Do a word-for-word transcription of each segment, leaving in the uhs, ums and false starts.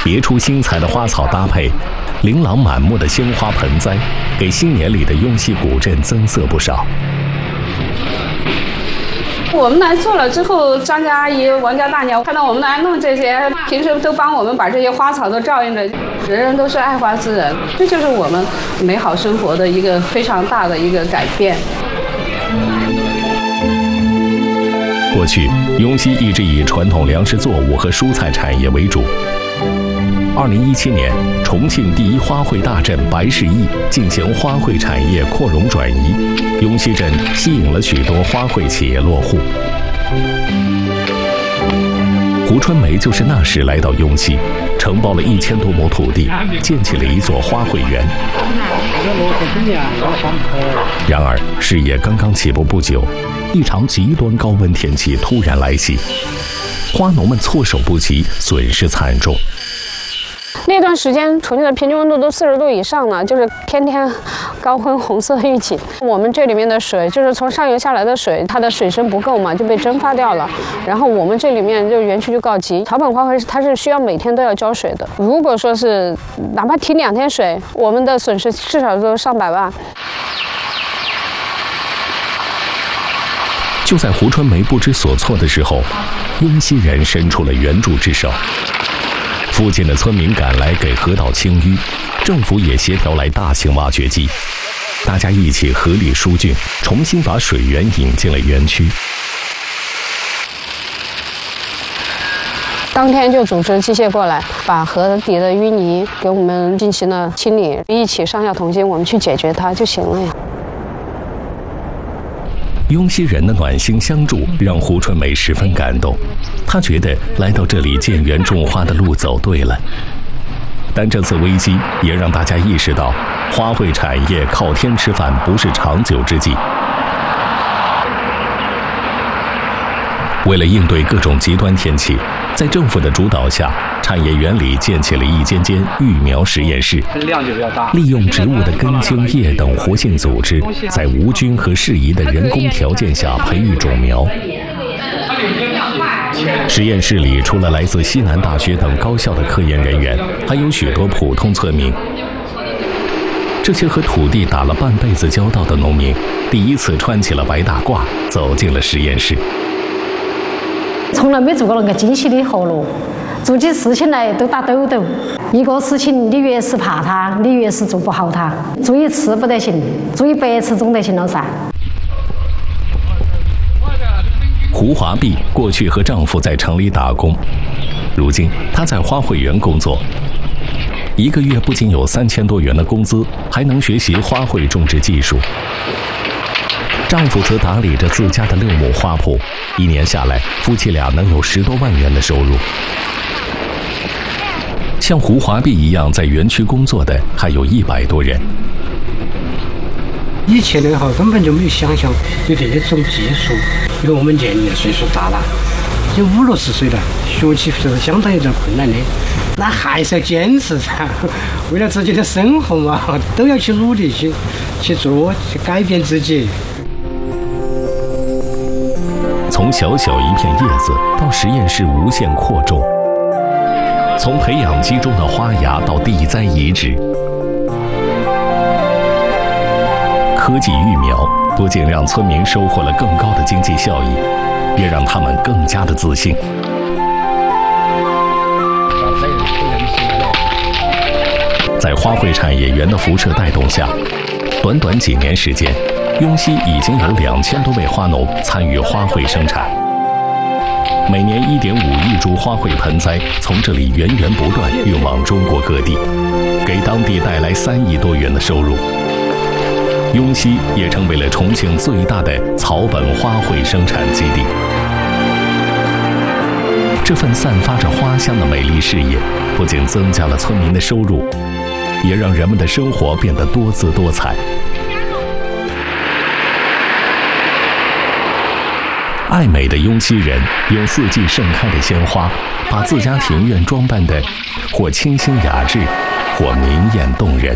别出心裁的花草搭配，琳琅满目的鲜花盆栽，给新年里的雍溪古镇增色不少。 我们来做了之后，张家阿姨、王家大娘看到我们来弄这些，平时都帮我们把这些花草都照应着。人人都是爱花之人，这就是我们美好生活的一个非常大的一个改变。 过去，雍溪一直以传统粮食作物和蔬菜产业为主。二零一七年，重庆第一花卉大镇白市驿进行花卉产业扩容转移，雍溪镇吸引了许多花卉企业落户。胡春梅就是那时来到雍溪，承包了一千多亩土地，建起了一座花卉园。然而，事业刚刚起步不久，一场极端高温天气突然来袭，花农们措手不及，损失惨重。 那段时间，重庆的平均温度都四十度以上了，就是天天高温红色预警。我们这里面的水，就是从上游下来的水，它的水深不够嘛，就被蒸发掉了。然后我们这里面就园区就告急，草本花卉它是需要每天都要浇水的。如果说是哪怕停两天水，我们的损失至少都上百万。 就在胡春梅不知所措的时候，雍溪人伸出了援助之手。附近的村民赶来给河道清淤，政府也协调来大型挖掘机，大家一起合力疏浚，重新把水源引进了园区。 当天就组织机械过来，把河底的淤泥给我们进行了清理，一起上下同心，我们去解决它就行了呀。 雍溪人的暖心相助让胡春梅十分感动，她觉得来到这里建园种花的路走对了。但这次危机也让大家意识到，花卉产业靠天吃饭不是长久之计。为了应对各种极端天气，在政府的主导下，产业园里建起了一间间育苗实验室，利用植物的根茎叶等活性组织，在无菌和适宜的人工条件下培育种苗。实验室里除了来自西南大学等高校的科研人员，还有许多普通村民。这些和土地打了半辈子交道的农民，第一次穿起了白大褂，走进了实验室。 从来没做过那个精细的活路，做起事情来都打抖抖。一个事情你越是怕它，你越是做不好它。做一次不得行，做一百次总得行了噻。 胡华碧过去和丈夫在城里打工，如今她在花卉园工作，一个月不仅有三千多元的工资，还能学习花卉种植技术。丈夫则打理着自家的六亩花圃，一年下来，夫妻俩能有十多万元的收入。像胡华碧一样在园区工作的还有一百多人。 以前的话根本就没有想象有这种技术，因为我们年龄岁数大了，有五六十岁了，学起是相当有点困难的，那还是要坚持噻。为了自己的生活嘛，都要去努力去去做，去改变自己。 从小小一片叶子到实验室无限扩种，从培养基中的花芽到地栽移植，科技育苗不仅让村民收获了更高的经济效益，也让他们更加的自信。在花卉产业园的辐射带动下，短短几年时间，雍溪已经有两千多位花农参与花卉生产，每年一点五亿株花卉盆栽从这里源源不断运往中国各地，给当地带来三亿多元的收入。雍溪也成为了重庆最大的草本花卉生产基地。这份散发着花香的美丽事业，不仅增加了村民的收入，也让人们的生活变得多姿多彩。爱美的雍溪人用四季盛开的鲜花，把自家庭院装扮得或清新雅致，或明艳动人。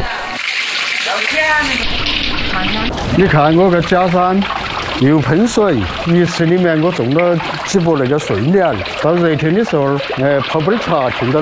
你看我个假山又喷水，浴室里面我种了几棵那个睡莲，到热天的时候，哎，泡杯茶，听到